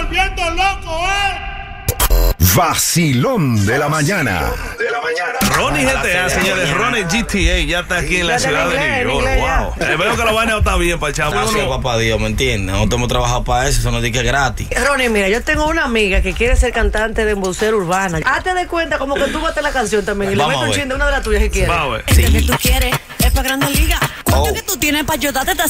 volviendo loco, Vacilón de la mañana. Ronnie GTA, señores. Ronnie GTA ya está aquí en la ciudad de New York. Wow. Veo que la vaina está bien para echar. Gracias, papá Dios, ¿me entiendes? Nosotros hemos trabajado para eso nos dice que es gratis. Ronnie, mira, yo tengo una amiga que quiere ser cantante de embocera urbana. Hazte de cuenta como que tú bates la canción también y le metes un chin de una de las tuyas si quieres. Sí. Que tú quieres es para Grandes Ligas. ¿Cuánto que tú tienes para ayudarte?